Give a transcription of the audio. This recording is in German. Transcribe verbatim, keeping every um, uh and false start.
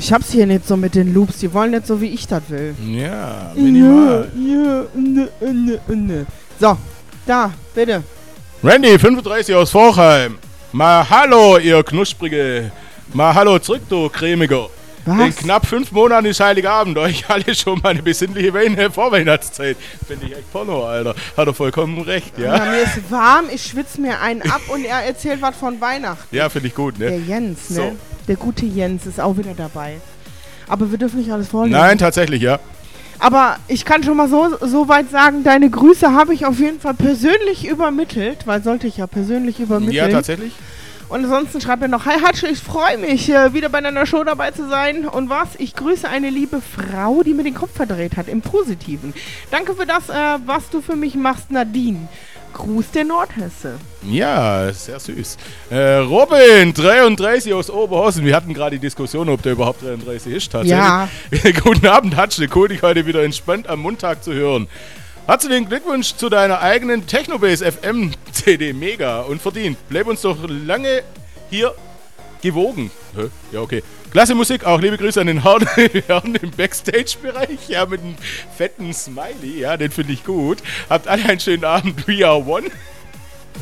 Ich hab's hier nicht so mit den Loops. Die wollen nicht so, wie ich das will. Ja, minimal. Ja, ja, ne, ne, ne. So, da, bitte. Randy, fünfunddreißig aus Vorheim. Mal hallo, ihr knusprige. Mal hallo zurück, du cremiger. Was? In knapp fünf Monaten ist Heiligabend. Euch alle schon mal eine besinnliche Weine Vorweihnachtszeit. Finde ich echt Porno, Alter. Hat er vollkommen recht, ja? Ja, mir ist warm, ich schwitze mir einen ab und er erzählt was von Weihnachten. Ja, finde ich gut, ne? Der Jens, ne? So. Der gute Jens ist auch wieder dabei. Aber wir dürfen nicht alles vorlesen. Nein, tatsächlich, ja. Aber ich kann schon mal so, so weit sagen, deine Grüße habe ich auf jeden Fall persönlich übermittelt, weil sollte ich ja persönlich übermitteln. Ja, tatsächlich. Und ansonsten schreibt er noch, hi Hatsch, ich freue mich, äh, wieder bei deiner Show dabei zu sein. Und was? Ich grüße eine liebe Frau, die mir den Kopf verdreht hat, im Positiven. Danke für das, äh, was du für mich machst, Nadine. Gruß der Nordhesse. Ja, sehr süß. Äh, Robin, dreiunddreißig aus Oberhausen. Wir hatten gerade die Diskussion, ob der überhaupt dreiunddreißig ist. Tatsächlich. Ja. Guten Abend, Hatsch. Cool, dich heute wieder entspannt am Montag zu hören. Herzlichen Glückwunsch zu deiner eigenen Technobase F M C D. Mega und verdient. Bleib uns doch lange hier gewogen. Hä? Ja, okay. Klasse Musik, auch liebe Grüße an den Herrn, Herrn im Backstage-Bereich. Ja, mit einem fetten Smiley. Ja, den finde ich gut. Habt alle einen schönen Abend. We are one.